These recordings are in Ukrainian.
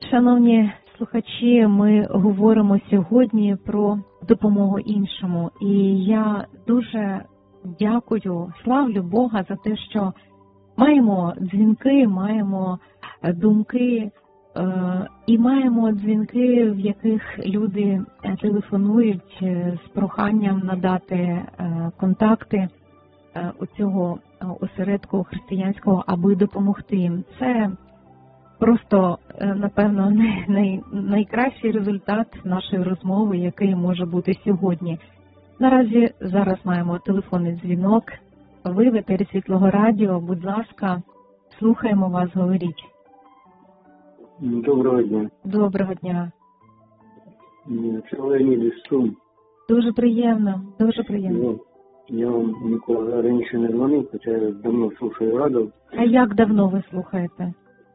Шановні слухачі, ми говоримо сьогодні про допомогу іншому. І я дуже дякую, славлю Бога за те, що маємо дзвінки, маємо думки і маємо дзвінки, в яких люди телефонують з проханням надати контакти у цього осередку християнського, аби допомогти їм. Це просто, напевно, найкращий результат нашої розмови, який може бути сьогодні. Наразі зараз маємо телефонний дзвінок. Ви в етері Світлого Радіо, будь ласка, слухаємо вас, говоріть. Доброго дня. Доброго дня. Це Леонід із Сум. Дуже приємно, дуже приємно. Я вам ніколи раніше не дзвонив, хоча я давно слухаю радіо. А як давно ви слухаєте?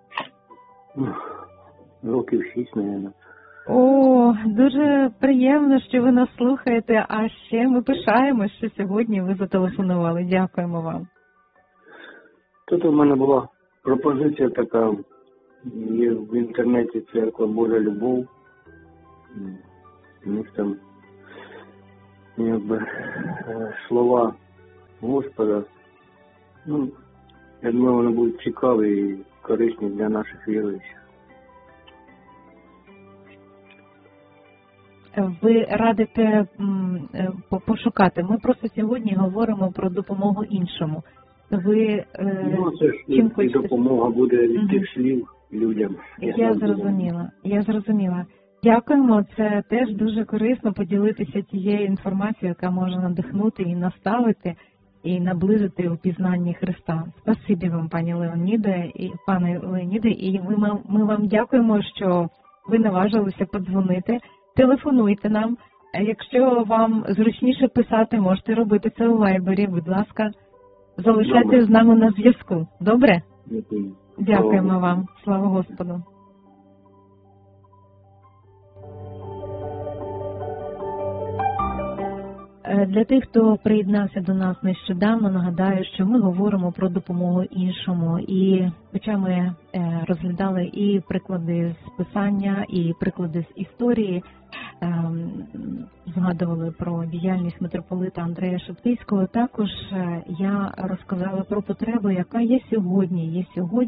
Років 6, мабуть. О, дуже приємно, що ви нас слухаєте, а ще ми пишаємося, що сьогодні ви зателефонували. Дякуємо вам. Тут у мене була пропозиція така, є в інтернеті церква Божа Любов. У них там якби слова Господа. Я думаю, вони будуть цікаві і корисні для наших віруючих. Ви радите пошукати. Ми просто сьогодні говоримо про допомогу іншому. Ви це ж чим хочете? Допомога буде від тих слів людям. Я зрозуміла. Дякуємо. Це теж дуже корисно поділитися тією інформацією, яка може надихнути і наставити, і наблизити у пізнанні Христа. Спасибі вам, пане Леоніде, і ми вам дякуємо, що ви наважилися подзвонити. Телефонуйте нам. Якщо вам зручніше писати, можете робити це у Вайбері. Будь ласка, залишайтесь з нами на зв'язку. Добре? Дякуємо вам. Слава Господу. Для тих, хто приєднався до нас нещодавно, нагадаю, що ми говоримо про допомогу іншому. І хоча ми розглядали і приклади з писання, і приклади з історії, згадували про діяльність митрополита Андрея Шептицького, також я розказала про потребу, яка є сьогодні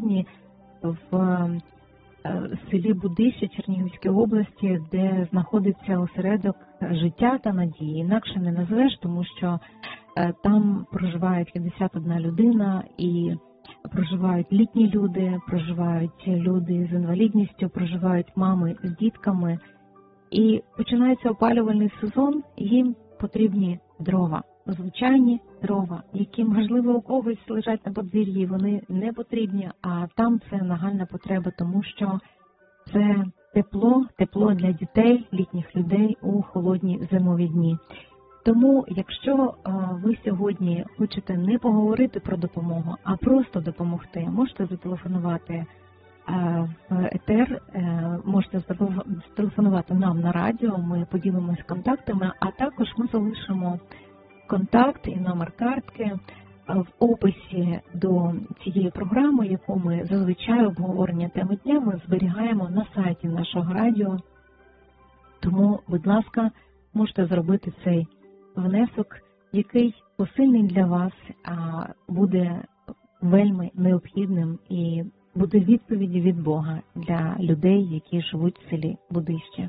в селі Будище Чернігівської області, де знаходиться осередок життя та надії. Інакше не назвеш, тому що там проживають 51 людина, і проживають літні люди, проживають люди з інвалідністю, проживають мами з дітками. І починається опалювальний сезон, їм потрібні дрова. Звичайні дрова, які, можливо, у когось лежать на подвір'ї, вони не потрібні, а там це нагальна потреба, тому що це тепло для дітей, літніх людей у холодні зимові дні. Тому, якщо ви сьогодні хочете не поговорити про допомогу, а просто допомогти, можете зателефонувати в етер, можете зателефонувати нам на радіо, ми поділимось контактами, а також ми залишимо контакт і номер картки в описі до цієї програми, яку ми зазвичай обговорення теми дня ми зберігаємо на сайті нашого радіо. Тому, будь ласка, можете зробити цей внесок, який посильний для вас, а буде вельми необхідним і буде відповіді від Бога для людей, які живуть в селі Будище.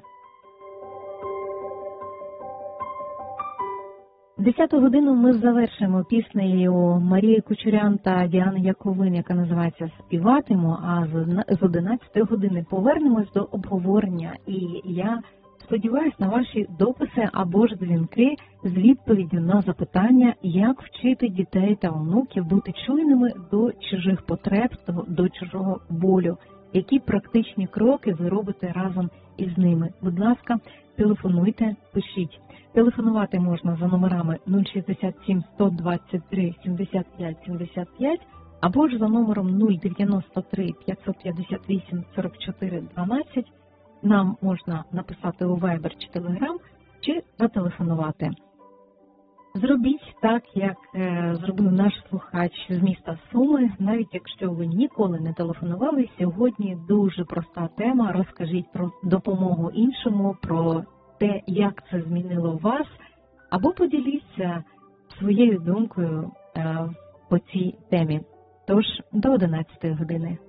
10-ту годину ми завершимо піснею Марії Кучурян та Діани Яковин, яка називається «Співатиму», а з 11-ї години повернемось до обговорення. І я сподіваюся на ваші дописи або ж дзвінки з відповіддю на запитання, як вчити дітей та онуків бути чуйними до чужих потреб, до чужого болю. Які практичні кроки ви робите разом із ними? Будь ласка, телефонуйте, пишіть. Телефонувати можна за номерами 067 123 75 75 або ж за номером 093 558 44 12. Нам можна написати у Viber чи Telegram, чи зателефонувати. Зробіть так, як зробив наш слухач з міста Суми. Навіть якщо ви ніколи не телефонували, сьогодні дуже проста тема. Розкажіть про допомогу іншому, про те, як це змінило вас, або поділіться своєю думкою по цій темі. Тож, до 11 години.